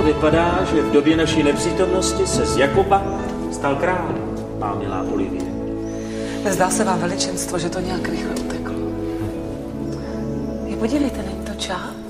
vypadá, že v době naší nepřítomnosti se z Jakoba stal král, má milá Olivie. Nezdá se vám, veličenstvo, že to nějak rychle uteklo? Podívejte, není to čáp?